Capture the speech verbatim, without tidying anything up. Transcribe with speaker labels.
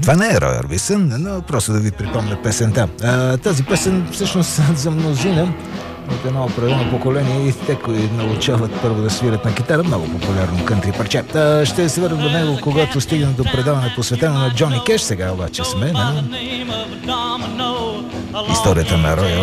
Speaker 1: Това не е Рой Орбисън, но просто да ви припомня песента. А, тази песен всъщност за мнозина от едно определено поколение и те, които научават първо да свирят на китара, много популярно кънтри парче. А, ще се върнем до него, когато стигнем до предаване посветено на Джони Кеш. Сега обаче сме на историята на Рой